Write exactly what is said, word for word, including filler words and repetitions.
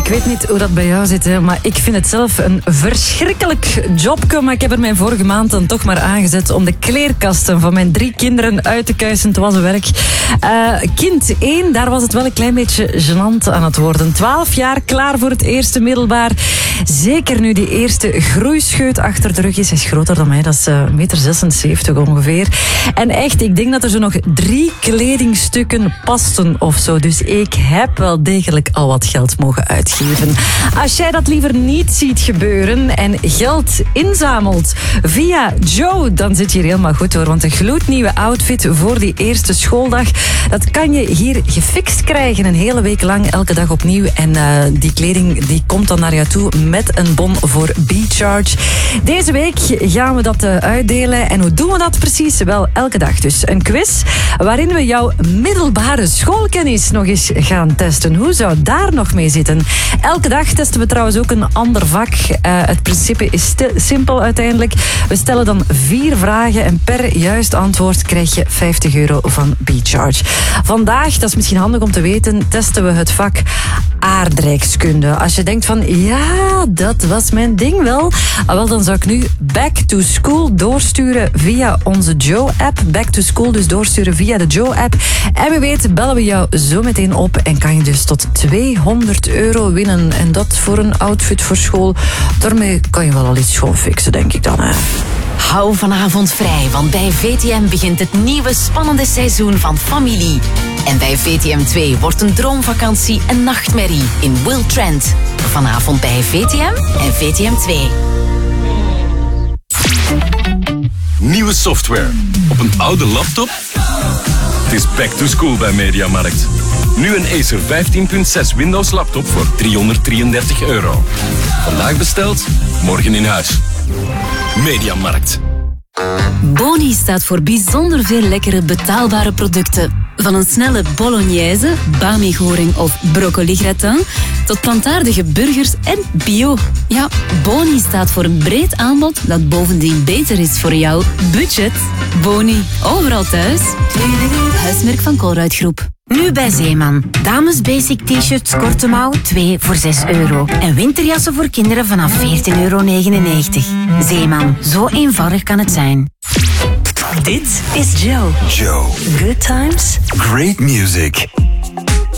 weet niet hoe dat bij jou zit, hè, maar ik vind het zelf een verschrikkelijk jobje. Maar ik heb er mijn vorige maand dan toch maar aangezet om de kleerkasten van mijn drie kinderen uit te kuisen. Het was een werk. Uh, kind één, daar was het wel een klein beetje gênant aan het worden. twaalf jaar, klaar voor het eerste middelbaar. Zeker nu die eerste groeischeut achter de rug is. Hij is groter dan mij, dat is uh, een meter zesenzeventig ongeveer. En echt, ik denk dat er zo nog drie kledingstukken pasten of zo. Dus ik heb wel degelijk al wat geld mogen uitgeven. Als jij dat liever niet ziet gebeuren en geld inzamelt via Joe, dan zit je hier helemaal goed hoor. Want een gloednieuwe outfit voor die eerste schooldag, dat kan je hier gefixt krijgen. Een hele week lang, elke dag opnieuw. En uh, die kleding die komt dan naar jou toe met een bon voor B-Charge. Deze week gaan we dat uh, uitdelen. En hoe doen we dat precies? Wel, elke dag dus een quiz waarin we jouw middelbare schoolkennis nog eens gaan testen. Hoe zou daar nog mee zitten? Elke dag testen we trouwens ook een ander vak. Uh, het principe is sti- simpel uiteindelijk. We stellen dan vier vragen en per juist antwoord krijg je vijftig euro van B-Charge. Vandaag, dat is misschien handig om te weten, testen we het vak aardrijkskunde. Als je denkt van, ja, dat was mijn ding wel. Ah, wel, dan zou ik nu Back to School doorsturen via onze Joe-app. Back to School dus doorsturen via de Joe-app. En wie weet bellen we jou zo meteen op en kan je dus tot tweehonderd euro winnen. En dat voor een outfit voor school. Daarmee kan je wel al iets schoon fixen, denk ik dan. Hè. Hou vanavond vrij, want bij V T M begint het nieuwe spannende seizoen van Familie. En bij V T M twee wordt een droomvakantie een nachtmerrie in Will Trent. Vanavond bij V T M en V T M twee. Nieuwe software op een oude laptop? Het is back to school bij Mediamarkt. Nu een Acer vijftien punt zes Windows laptop voor driehonderddrieëndertig euro. Vandaag besteld, morgen in huis. Mediamarkt. Boni staat voor bijzonder veel lekkere betaalbare producten. Van een snelle bolognese, bami-goring of broccoli-gratin tot plantaardige burgers en bio. Ja, Boni staat voor een breed aanbod dat bovendien beter is voor jouw budget. Boni, overal thuis. Huismerk van Colruyt Groep. Nu bij Zeeman. Dames basic t-shirts korte mouw twee voor zes euro. En winterjassen voor kinderen vanaf veertien euro negenennegentig. Zeeman, zo eenvoudig kan het zijn. Dit is Joe. Joe. Good times. Great music.